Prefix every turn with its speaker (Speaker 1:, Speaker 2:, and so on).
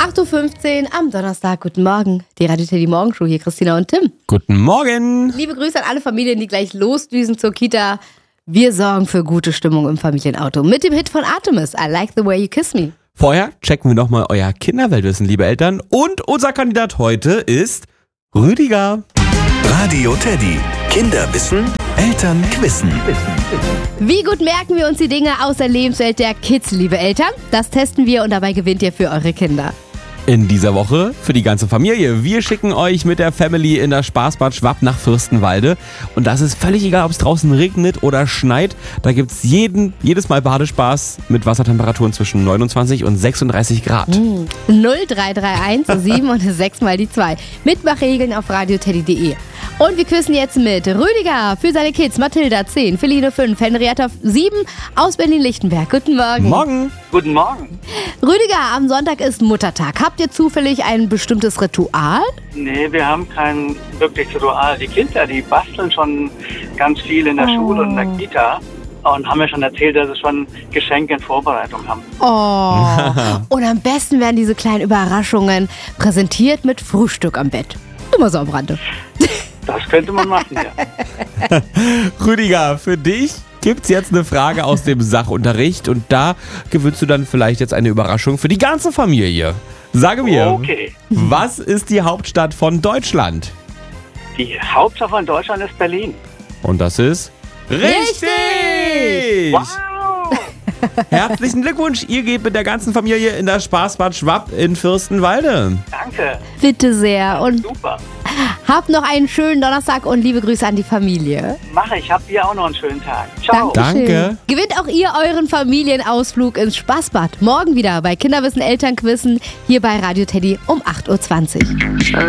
Speaker 1: 8.15 Uhr am Donnerstag. Guten Morgen. Die Radio Teddy Morgenshow hier, Christina und Tim.
Speaker 2: Guten Morgen.
Speaker 1: Liebe Grüße an alle Familien, die gleich losdüsen zur Kita. Wir sorgen für gute Stimmung im Familienauto mit dem Hit von Artemis, I Like the Way You Kiss Me.
Speaker 2: Vorher checken wir nochmal euer Kinderweltwissen, liebe Eltern. Und unser Kandidat heute ist Rüdiger.
Speaker 3: Radio Teddy. Kinderwissen, Eltern quissen.
Speaker 1: Wie gut merken wir uns die Dinge aus der Lebenswelt der Kids, liebe Eltern? Das testen wir und dabei gewinnt ihr für eure Kinder.
Speaker 2: In dieser Woche für die ganze Familie. Wir schicken euch mit der Family in das Spaßbad Schwab nach Fürstenwalde. Und das ist völlig egal, ob es draußen regnet oder schneit. Da gibt es jedes Mal Badespaß mit Wassertemperaturen zwischen 29 und 36 Grad.
Speaker 1: 0331 7 und 6 mal die 2. Mitmachregeln auf radioteddy.de. Und wir küssen jetzt mit Rüdiger für seine Kids. Mathilda 10, Feline 5, Henrietta 7 aus Berlin-Lichtenberg. Guten Morgen.
Speaker 2: Morgen.
Speaker 4: Guten Morgen.
Speaker 1: Rüdiger, am Sonntag ist Muttertag. Habt ihr zufällig ein bestimmtes Ritual?
Speaker 4: Nee, wir haben kein wirkliches Ritual. Die Kinder, die basteln schon ganz viel in der Schule und in der Kita. Und haben mir schon erzählt, dass sie schon Geschenke in Vorbereitung haben.
Speaker 1: Oh. Und am besten werden diese kleinen Überraschungen präsentiert mit Frühstück am Bett. Immer so am Rande.
Speaker 4: Das könnte man machen, ja.
Speaker 2: Rüdiger, für dich gibt's jetzt eine Frage aus dem Sachunterricht. Und da gewinnst du dann vielleicht jetzt eine Überraschung für die ganze Familie. Sage mir,
Speaker 4: Okay.
Speaker 2: was ist die Hauptstadt von Deutschland?
Speaker 4: Die Hauptstadt von Deutschland ist Berlin.
Speaker 2: Und das ist richtig!
Speaker 4: Wow!
Speaker 2: Herzlichen Glückwunsch, ihr geht mit der ganzen Familie in das Spaßbad Schwab in Fürstenwalde.
Speaker 4: Danke.
Speaker 1: Bitte sehr. Und
Speaker 4: Super.
Speaker 1: habt noch einen schönen Donnerstag und liebe Grüße an die Familie.
Speaker 4: Mache ich. Habt ihr auch noch einen schönen Tag. Ciao.
Speaker 2: Danke.
Speaker 1: Gewinnt auch ihr euren Familienausflug ins Spaßbad. Morgen wieder bei Kinderwissen Elternquissen hier bei Radio Teddy um 8.20 Uhr.